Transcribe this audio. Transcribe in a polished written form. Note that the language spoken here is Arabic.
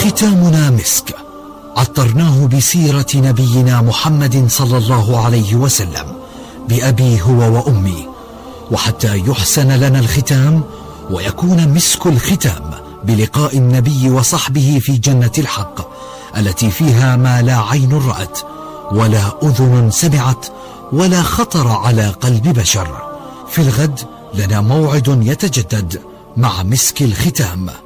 ختامنا مسك، عطرناه بسيرة نبينا محمد صلى الله عليه وسلم بأبي هو وأمي، وحتى يحسن لنا الختام ويكون مسك الختام بلقاء النبي وصحبه في جنة الحق التي فيها ما لا عين رأت ولا أذن سمعت ولا خطر على قلب بشر. في الغد لنا موعد يتجدد مع مسك الختام.